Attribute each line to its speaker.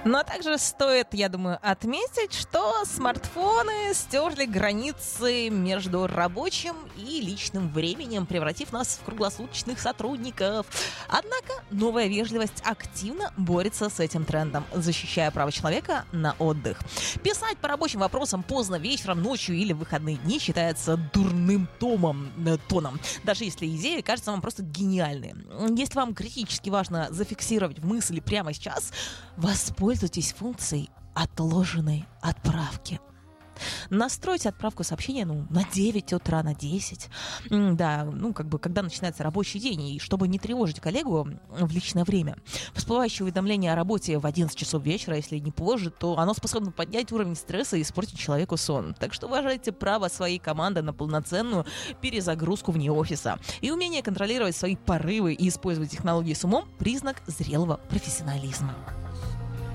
Speaker 1: Но также стоит, я думаю, отметить, что смартфоны стерли границы между рабочим и личным временем, превратив нас в круглосуточных сотрудников. Однако новая вежливость активно борется с этим трендом, защищая право человека на отдых. Писать по рабочим вопросам поздно вечером, ночью или в выходные дни считается дурным тоном, даже если идеи кажутся вам просто гениальной. Если вам критически важно зафиксировать мысли прямо сейчас, воспользуйтесь функцией отложенной отправки. Настройте отправку сообщения на 9 утра, на 10. Да, когда начинается рабочий день, и чтобы не тревожить коллегу в личное время. Всплывающее уведомление о работе в 11 часов вечера, если не позже, то оно способно поднять уровень стресса и испортить человеку сон. Так что уважайте право своей команды на полноценную перезагрузку вне офиса. И умение контролировать свои порывы и использовать технологии с умом – признак зрелого профессионализма.